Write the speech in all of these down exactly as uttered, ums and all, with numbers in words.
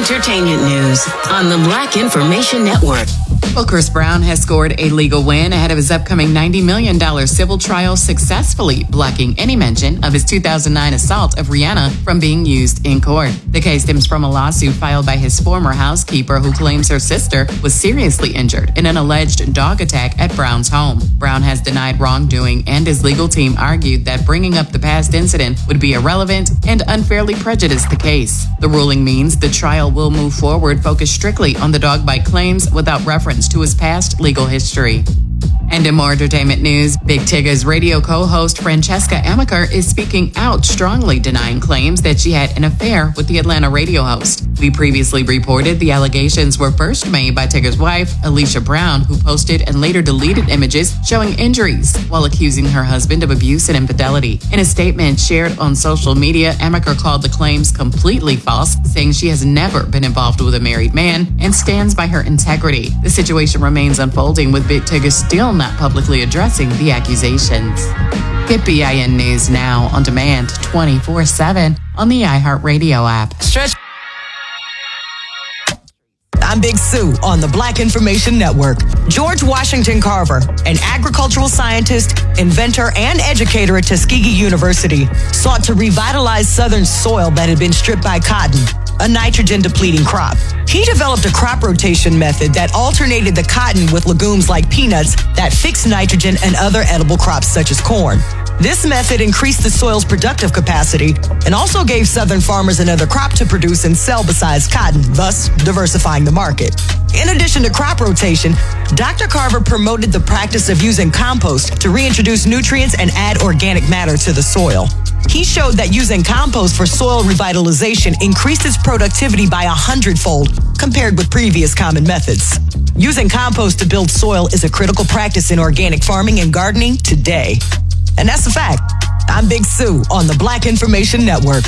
Entertainment news on the Black Information Network. Well, Chris Brown has scored a legal win ahead of his upcoming ninety million dollars civil trial, successfully blocking any mention of his two thousand nine assault of Rihanna from being used in court. The case stems from a lawsuit filed by his former housekeeper who claims her sister was seriously injured in an alleged dog attack at Brown's home. Brown has denied wrongdoing, and his legal team argued that bringing up the past incident would be irrelevant and unfairly prejudice the case. The ruling means the trial will move forward focused strictly on the dog bite claims without reference to his past legal history. And in more entertainment news, Big Tigger's radio co-host Francesca Amaker is speaking out, strongly denying claims that she had an affair with the Atlanta radio host. We previously reported the allegations were first made by Tigger's wife, Alicia Brown, who posted and later deleted images showing injuries while accusing her husband of abuse and infidelity. In a statement shared on social media, Amaker called the claims completely false, saying she has never been involved with a married man and stands by her integrity. The situation remains unfolding, with Big Tigger still not publicly addressing the accusations. Get B I N News now on demand twenty-four seven on the iHeartRadio app. Stretch. I'm Big Sue on the Black Information Network. George Washington Carver, an agricultural scientist, inventor, and educator at Tuskegee University, sought to revitalize Southern soil that had been stripped by cotton, a nitrogen-depleting crop. He developed a crop rotation method that alternated the cotton with legumes like peanuts that fix nitrogen and other edible crops such as corn. This method increased the soil's productive capacity and also gave Southern farmers another crop to produce and sell besides cotton, thus diversifying the market. In addition to crop rotation, Doctor Carver promoted the practice of using compost to reintroduce nutrients and add organic matter to the soil. He showed that using compost for soil revitalization increased its productivity by a hundredfold compared with previous common methods. Using compost to build soil is a critical practice in organic farming and gardening today. And that's a fact. I'm Big Sue on the Black Information Network.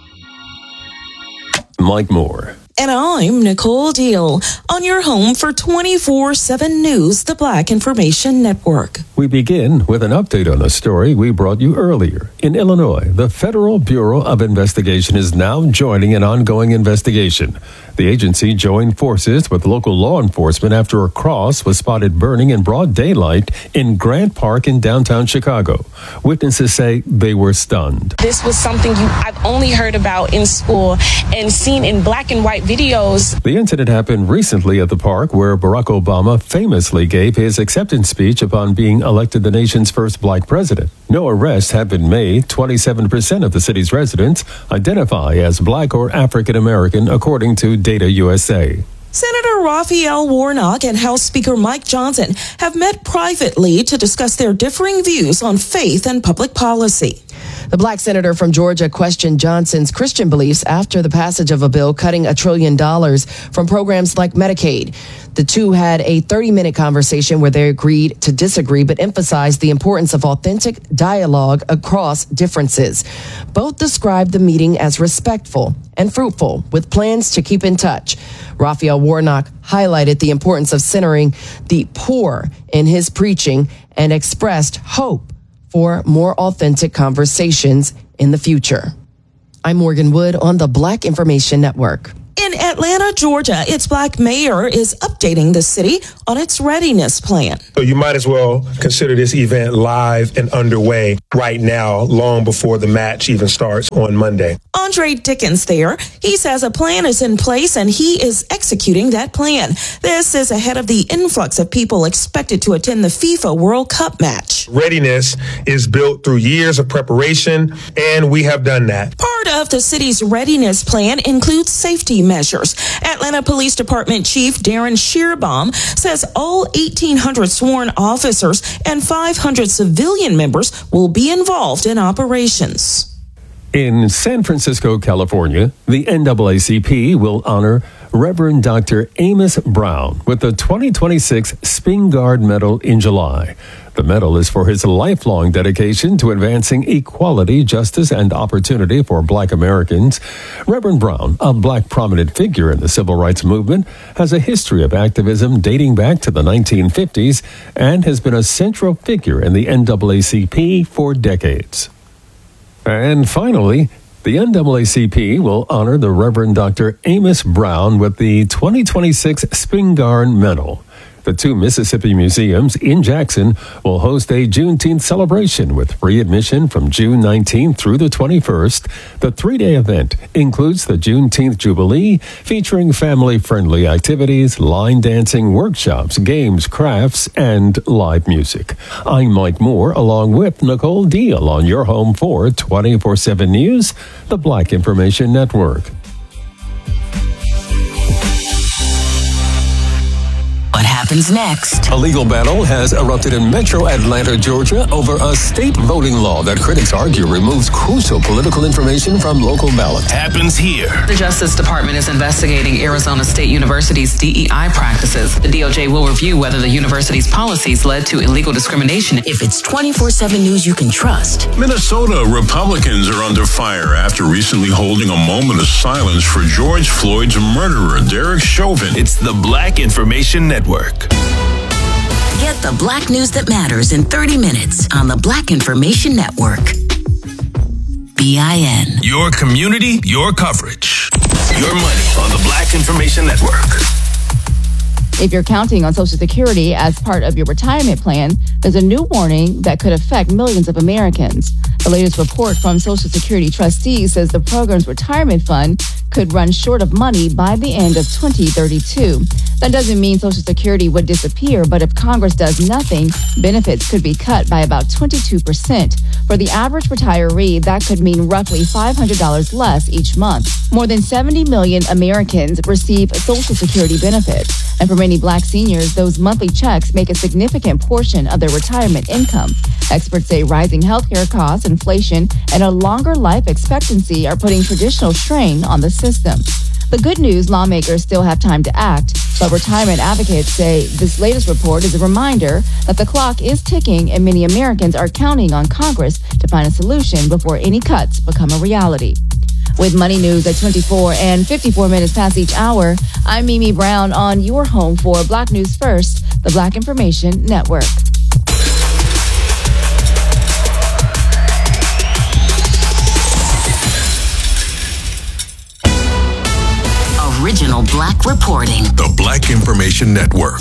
Mike Moore. And I'm Nicole Deal on your home for twenty-four seven News, the Black Information Network. We begin with an update on a story we brought you earlier. In Illinois, the Federal Bureau of Investigation is now joining an ongoing investigation. The agency joined forces with local law enforcement after a cross was spotted burning in broad daylight in Grant Park in downtown Chicago. Witnesses say they were stunned. This was something you I've only heard about in school and seen in black and white videos. The incident happened recently at the park where Barack Obama famously gave his acceptance speech upon being elected the nation's first black president. No arrests have been made. twenty-seven percent of the city's residents identify as black or African American, according to Data U S A. Senator Raphael Warnock and House Speaker Mike Johnson have met privately to discuss their differing views on faith and public policy. The black senator from Georgia questioned Johnson's Christian beliefs after the passage of a bill cutting a trillion dollars from programs like Medicaid. The two had a thirty-minute conversation where they agreed to disagree, but emphasized the importance of authentic dialogue across differences. Both described the meeting as respectful and fruitful, with plans to keep in touch. Raphael Warnock highlighted the importance of centering the poor in his preaching and expressed hope for more authentic conversations in the future. I'm Morgan Wood on the Black Information Network. In Atlanta, Georgia, its black mayor is updating the city on its readiness plan. So you might as well consider this event live and underway right now, long before the match even starts on Monday. Andre Dickens there. He says a plan is in place and he is executing that plan. This is ahead of the influx of people expected to attend the FIFA World Cup match. Readiness is built through years of preparation, and we have done that. Part of the city's readiness plan includes safety measures. Atlanta Police Department Chief Darren Shearbaum says all eighteen hundred sworn officers and five hundred civilian members will be involved in operations. In San Francisco, California, the N double A C P will honor Reverend Doctor Amos Brown with the twenty twenty-six Spingarn Medal in July. The medal is for his lifelong dedication to advancing equality, justice, and opportunity for black Americans. Reverend Brown, a black prominent figure in the civil rights movement, has a history of activism dating back to the nineteen fifties and has been a central figure in the N double A C P for decades. And finally, The N double A C P will honor the Reverend Doctor Amos Brown with the twenty twenty-six Spingarn Medal. The two Mississippi museums in Jackson will host a Juneteenth celebration with free admission from June nineteenth through the twenty-first. The three-day event includes the Juneteenth Jubilee, featuring family-friendly activities, line dancing, workshops, games, crafts, and live music. I'm Mike Moore, along with Nicole Deal on your home for twenty-four seven News, the Black Information Network. What happens next? A legal battle has erupted in metro Atlanta, Georgia, over a state voting law that critics argue removes crucial political information from local ballots. Happens here. The Justice Department is investigating Arizona State University's D E I practices. The D O J will review whether the university's policies led to illegal discrimination. If it's twenty-four seven News you can trust. Minnesota Republicans are under fire after recently holding a moment of silence for George Floyd's murderer, Derek Chauvin. It's the Black Information Network. Get the Black news that matters in thirty minutes on the Black Information Network. B I N. Your community, your coverage. Your money on the Black Information Network. If you're counting on Social Security as part of your retirement plan, there's a new warning that could affect millions of Americans. The latest report from Social Security trustees says the program's retirement fund could run short of money by the end of twenty thirty-two. That doesn't mean Social Security would disappear, but if Congress does nothing, benefits could be cut by about twenty-two percent. For the average retiree, that could mean roughly five hundred dollars less each month. More than seventy million Americans receive Social Security benefits. And for many Black seniors, those monthly checks make a significant portion of their retirement income. Experts say rising healthcare costs, inflation, and a longer life expectancy are putting traditional strain on the system. The good news, lawmakers still have time to act, but retirement advocates say this latest report is a reminder that the clock is ticking and many Americans are counting on Congress to find a solution before any cuts become a reality. With Money News at twenty-four and fifty-four minutes past each hour, I'm Mimi Brown on your home for Black News First, the Black Information Network. Original Black reporting. The Black Information Network.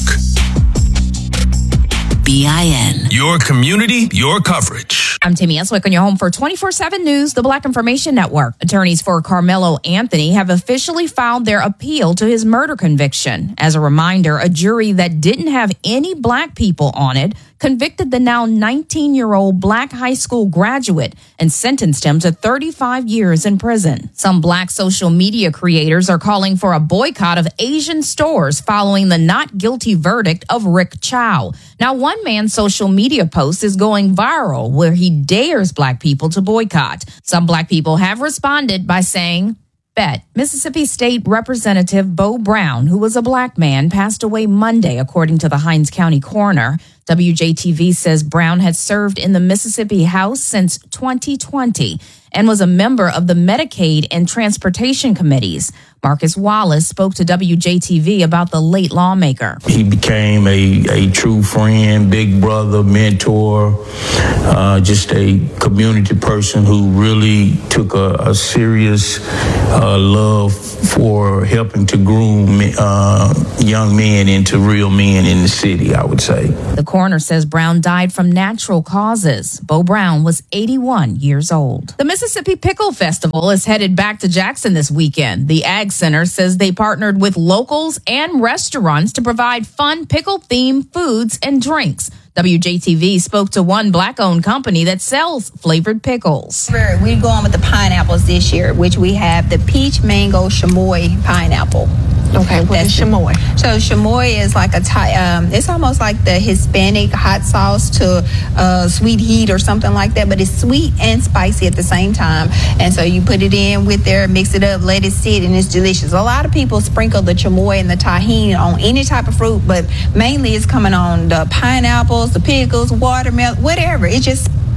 B I N. Your community, your coverage. I'm Tammy Eswick on your home for twenty-four seven News, the Black Information Network. Attorneys for Carmelo Anthony have officially filed their appeal to his murder conviction. As a reminder, a jury that didn't have any Black people on it convicted the now nineteen-year-old Black high school graduate and sentenced him to thirty-five years in prison. Some Black social media creators are calling for a boycott of Asian stores following the not guilty verdict of Rick Chow. Now, one man's social media post is going viral where he dares Black people to boycott. Some Black people have responded by saying, bet. Mississippi State Representative Bo Brown, who was a Black man, passed away Monday, according to the Hinds County coroner. W J T V says Brown had served in the Mississippi House since twenty twenty and was a member of the Medicaid and Transportation Committees. Marcus Wallace spoke to W J T V about the late lawmaker. He became a, a true friend, big brother, mentor, uh, just a community person who really took a, a serious uh, love for helping to groom uh, young men into real men in the city, I would say. The coroner says Brown died from natural causes. Bo Brown was eighty-one years old. The Mississippi Pickle Festival is headed back to Jackson this weekend. The Ag Center says they partnered with locals and restaurants to provide fun pickle-themed foods and drinks. W J T V spoke to one Black-owned company that sells flavored pickles. We're going with the pineapples this year, which we have the peach mango chamoy pineapple. Okay, what is chamoy? So chamoy is like a Thai, um, it's almost like the Hispanic hot sauce to uh, sweet heat or something like that, but it's sweet and spicy at the same time. And so you put it in with there, mix it up, let it sit, and it's delicious. A lot of people sprinkle the chamoy and the tahini on any type of fruit, but mainly it's coming on the pineapples, the pickles, watermelon, whatever. It just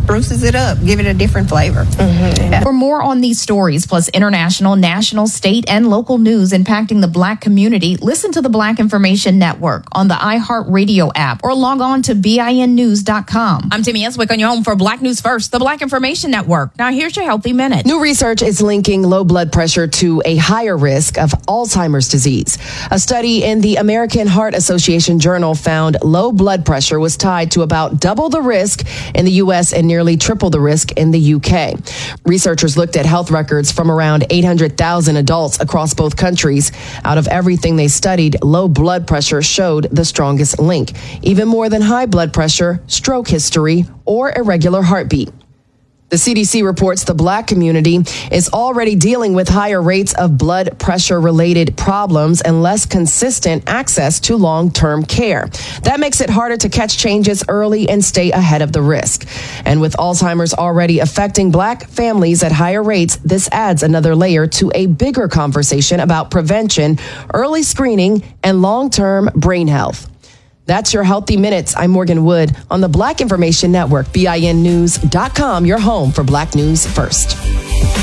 spruces it up, give it a different flavor. Mm-hmm. Yeah. For more on these stories, plus international, national, state, and local news impacting the Black community, listen to the Black Information Network on the iHeartRadio app or log on to B I N news dot com. I'm Timmy Eswick on your home for Black News First, the Black Information Network. Now here's your Healthy Minute. New research is linking low blood pressure to a higher risk of Alzheimer's disease. A study in the American Heart Association Journal found low blood pressure was tied to about double the risk in the U S and nearly triple the risk in the U K. Researchers looked at health records from around eight hundred thousand adults across both countries. Out of everything they studied, low blood pressure showed the strongest link, even more than high blood pressure, stroke history, or irregular heartbeat. The C D C reports the Black community is already dealing with higher rates of blood pressure-related problems and less consistent access to long-term care. That makes it harder to catch changes early and stay ahead of the risk. And with Alzheimer's already affecting Black families at higher rates, this adds another layer to a bigger conversation about prevention, early screening, and long-term brain health. That's your Healthy Minutes. I'm Morgan Wood on the Black Information Network, B I N news dot com, your home for Black News First.